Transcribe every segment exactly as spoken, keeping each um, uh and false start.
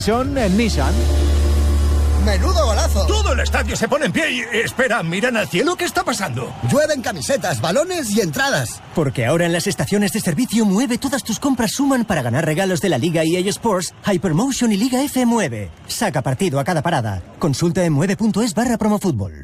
En Nissan. ¡Menudo golazo! Todo el estadio se pone en pie y... Espera, ¿miran al cielo? ¿Qué está pasando? Llueven camisetas, balones y entradas. Porque ahora en las estaciones de servicio Mueve todas tus compras suman para ganar regalos de la Liga E A Sports, Hypermotion y Liga F Mueve. Saca partido a cada parada. Consulta en mueve.es barra promofútbol.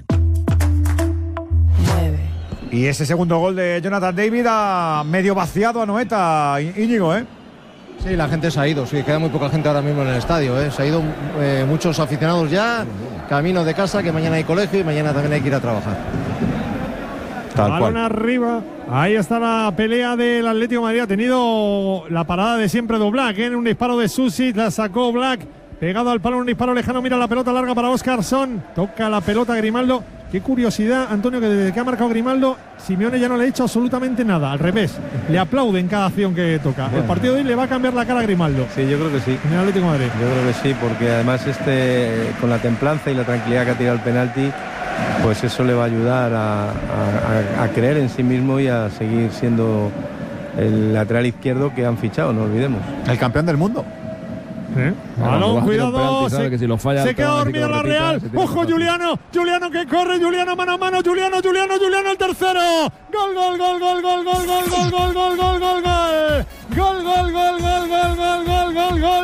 Y ese segundo gol de Jonathan David ha medio vaciado a Anoeta, Íñigo, ¿eh? Sí, la gente se ha ido, sí, queda muy poca gente ahora mismo en el estadio, ¿eh? Se ha ido eh, muchos aficionados ya, camino de casa, que mañana hay colegio y mañana también hay que ir a trabajar. Tal Balón cual. Arriba, ahí está la pelea del Atlético de Madrid, ha tenido la parada de siempre de Black, ¿eh? Un disparo de Susi, la sacó Black, pegado al palo, un disparo lejano, mira la pelota larga para Óscarson, toca la pelota Grimaldo. Qué curiosidad, Antonio, que desde que ha marcado Grimaldo, Simeone ya no le ha hecho absolutamente nada. Al revés, le aplaude en cada acción que toca. Bueno. El partido de hoy le va a cambiar la cara a Grimaldo. Sí, yo creo que sí. En el Atlético de Madrid. Yo creo que sí, porque además este, con la templanza y la tranquilidad que ha tirado el penalti, pues eso le va a ayudar a, a, a creer en sí mismo y a seguir siendo el lateral izquierdo que han fichado, no olvidemos. El campeón del mundo. ¿Eh? Balón, cuidado, penalti, se, que si lo falla, se queda dormida la Real. Ojo, Juliano, Juliano que corre, Juliano mano a mano, Juliano, Juliano, Juliano el tercero. Gol, gol, gol, gol, gol, gol, gol, gol, gol, gol, gol, gol, gol. Gol, gol, gol, gol, gol, gol, gol, gol, gol.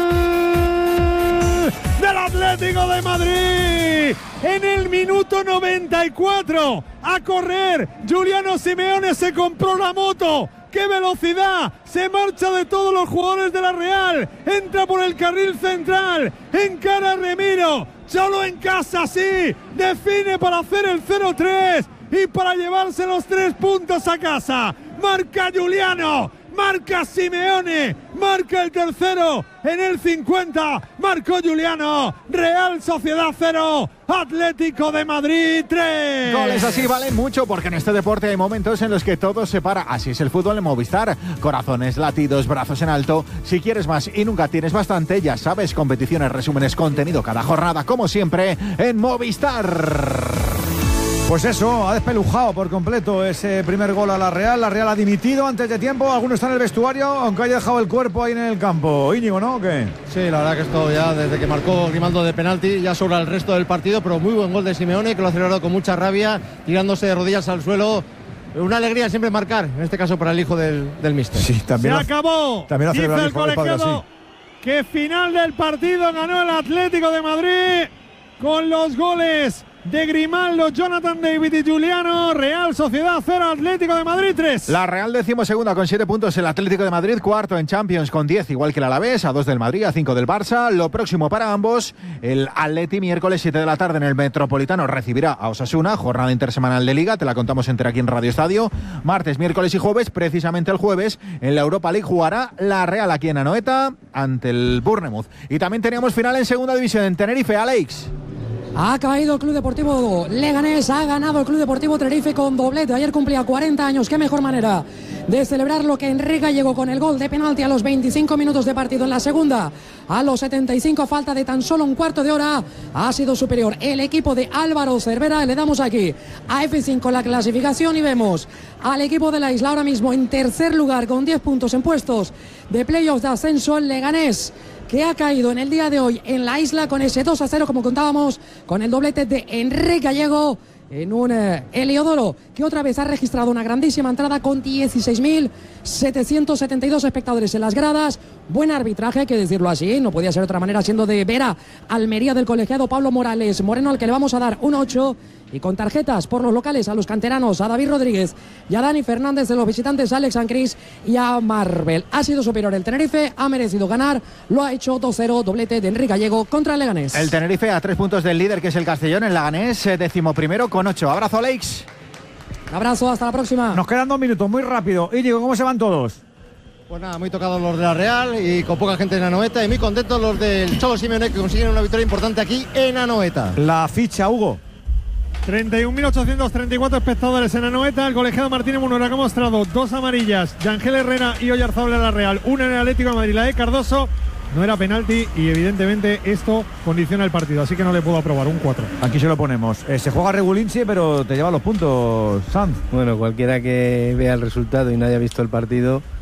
Del Atlético de Madrid. En el minuto noventa y cuatro. A correr. Juliano Simeone se compró la moto. ¡Qué velocidad! Se marcha de todos los jugadores de la Real. Entra por el carril central. Encara a Remiro. Solo en casa, sí. Define para hacer el cero tres. Y para llevarse los tres puntos a casa. Marca Juliano. Marca Simeone. Marca el tercero. En el cincuenta. Marcó Juliano. Real Sociedad cero. Atlético de Madrid tres. Goles así valen mucho porque en este deporte hay momentos en los que todo se para. Así es el fútbol en Movistar. Corazones, latidos, brazos en alto. Si quieres más y nunca tienes bastante, ya sabes, competiciones, resúmenes, contenido cada jornada, como siempre, en Movistar. Pues eso, ha despelujado por completo ese primer gol a la Real. La Real ha dimitido antes de tiempo. Alguno está en el vestuario, aunque haya dejado el cuerpo ahí en el campo. Íñigo, ¿no? ¿O qué? Sí, la verdad que esto ya desde que marcó Grimaldo de penalti, ya sobra el resto del partido, pero muy buen gol de Simeone, que lo ha celebrado con mucha rabia, tirándose de rodillas al suelo. Una alegría siempre marcar, en este caso para el hijo del, del míster. Sí, también. Se acabó. También ha dice celebrado el colegiado que final del partido ganó el Atlético de Madrid con los goles de Grimaldo, Jonathan David y Juliano. Real Sociedad cero, Atlético de Madrid tres. La Real decimosegunda con siete puntos, el Atlético de Madrid cuarto en Champions con diez, igual que el Alavés, a dos del Madrid, a cinco del Barça. Lo próximo para ambos, el Atleti miércoles siete de la tarde en el Metropolitano recibirá a Osasuna, jornada intersemanal de Liga, te la contamos entera aquí en Radio Estadio. Martes, miércoles y jueves, precisamente el jueves, en la Europa League jugará la Real aquí en Anoeta ante el Bournemouth. Y también teníamos final en segunda división en Tenerife, Alex. Ha caído el Club Deportivo Leganés, ha ganado el Club Deportivo Tenerife con doblete. Ayer cumplía cuarenta años, qué mejor manera de celebrar lo que Enrique llegó con el gol de penalti a los veinticinco minutos de partido en la segunda. A los setenta y cinco, falta de tan solo un cuarto de hora, ha sido superior el equipo de Álvaro Cervera. Le damos aquí a F cinco la clasificación y vemos al equipo de la isla ahora mismo en tercer lugar con diez puntos en puestos de playoffs de ascenso. El Leganés, que ha caído en el día de hoy en la isla con ese dos a cero, como contábamos, con el doblete de Enrique Gallego en un eh, Heliodoro que otra vez ha registrado una grandísima entrada con dieciséis mil setecientos setenta y dos espectadores en las gradas. Buen arbitraje, hay que decirlo así, no podía ser de otra manera, siendo de Vera Almería del colegiado Pablo Morales Moreno, al que le vamos a dar un ocho. Y con tarjetas por los locales a los canteranos, a David Rodríguez y a Dani Fernández, de los visitantes a Alex Ancris y a Marvel. Ha sido superior el Tenerife, ha merecido ganar, lo ha hecho dos cero, doblete de Enrique Gallego contra el Leganés. El Tenerife a tres puntos del líder, que es el Castellón, el Leganés decimoprimero con ocho. Abrazo, Alex. Un abrazo, hasta la próxima. Nos quedan dos minutos, muy rápido. Íñigo, ¿cómo se van todos? Pues nada, muy tocados los de la Real y con poca gente en Anoeta, y muy contentos los del Cholo Simeone, que consiguen una victoria importante aquí en Anoeta. La ficha, Hugo. treinta y un mil ochocientos treinta y cuatro espectadores en Anoeta. El colegiado Martínez Munera, que ha mostrado dos amarillas, Yangel Herrera y Oyarzabal en la Real, una en el Atlético de Madrid, la de Cardoso. No era penalti y evidentemente esto condiciona el partido, así que no le puedo aprobar un cuatro. Aquí se lo ponemos. Eh, se juega Regulinci, pero te lleva los puntos, Sanz. Bueno, cualquiera que vea el resultado y no haya visto el partido,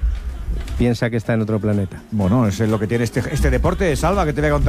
piensa que está en otro planeta. Bueno, eso es lo que tiene este, este deporte. Salva, que te voy a contar.